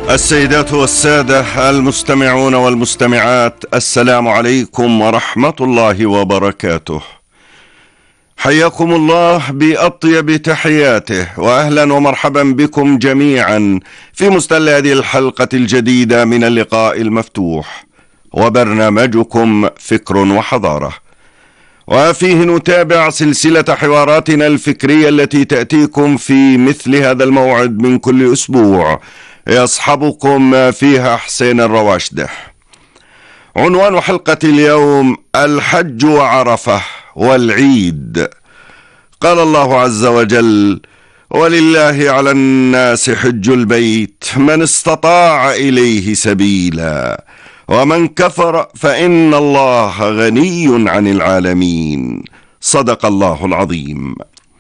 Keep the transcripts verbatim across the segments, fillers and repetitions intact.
السيدات والسادة المستمعون والمستمعات، السلام عليكم ورحمة الله وبركاته. حياكم الله بأطيب تحياته، وأهلا ومرحبا بكم جميعا في مستهل هذه الحلقة الجديدة من اللقاء المفتوح وبرنامجكم فكر وحضارة، وفيه نتابع سلسلة حواراتنا الفكرية التي تأتيكم في مثل هذا الموعد من كل أسبوع، يصحبكم فيها حسين الرواشده. عنوان حلقة اليوم: الحج وعرفة والعيد. قال الله عز وجل: ولله على الناس حج البيت من استطاع إليه سبيلا ومن كفر فإن الله غني عن العالمين. صدق الله العظيم.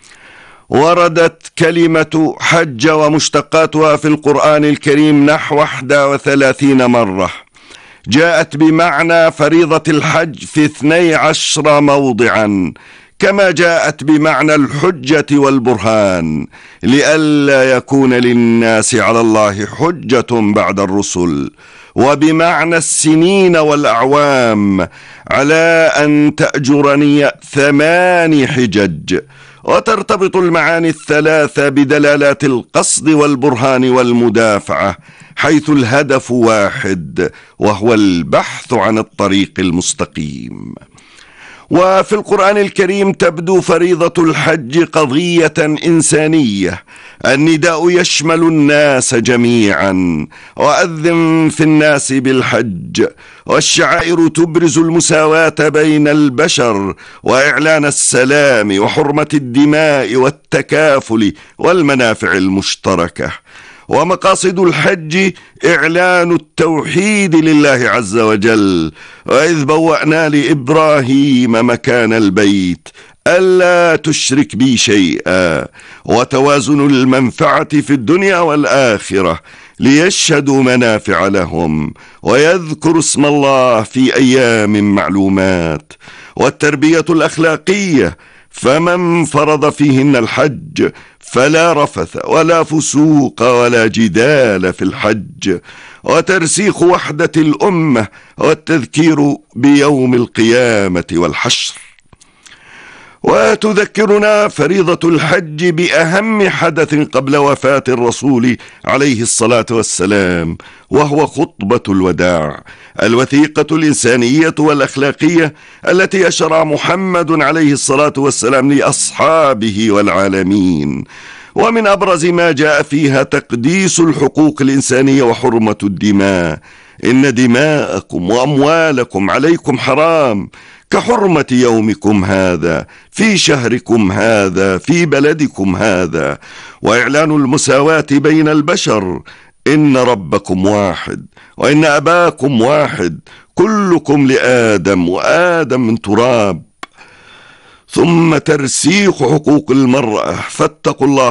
وردت كلمة حج ومشتقاتها في القرآن الكريم نحو واحد وثلاثين مرة. جاءت بمعنى فريضة الحج في اثني عشر موضعا، كما جاءت بمعنى الحجة والبرهان، لئلا يكون للناس على الله حجة بعد الرسل، وبمعنى السنين والأعوام، على أن تأجرني ثمان حجج. وترتبط المعاني الثلاثة بدلالات القصد والبرهان والمدافعة، حيث الهدف واحد، وهو البحث عن الطريق المستقيم. وفي القرآن الكريم تبدو فريضة الحج قضية إنسانية. النداء يشمل الناس جميعا: وأذن في الناس بالحج. والشعائر تبرز المساواة بين البشر، وإعلان السلام وحرمة الدماء والتكافل والمنافع المشتركة. ومقاصد الحج إعلان التوحيد لله عز وجل: وإذ بوأنا لإبراهيم مكان البيت ألا تشرك بي شيئا، وتوازن المنفعة في الدنيا والآخرة ليشهدوا منافع لهم ويذكروا اسم الله في أيام معلومات. والتربية الأخلاقية: فمن فرض فيهن الحج فلا رفث ولا فسوق ولا جدال في الحج. وترسيخ وحدة الأمة والتذكير بيوم القيامة والحشر. وتذكرنا فريضة الحج بأهم حدث قبل وفاة الرسول عليه الصلاة والسلام، وهو خطبة الوداع، الوثيقة الإنسانية والأخلاقية التي أشرع محمد عليه الصلاة والسلام لأصحابه والعالمين. ومن أبرز ما جاء فيها تقديس الحقوق الإنسانية وحرمة الدماء: إن دماءكم وأموالكم عليكم حرام كحرمة يومكم هذا في شهركم هذا في بلدكم هذا. وإعلان المساواة بين البشر: إن ربكم واحد وإن أباكم واحد كلكم لآدم وآدم من تراب. ثم ترسيخ حقوق المرأة: فاتقوا الله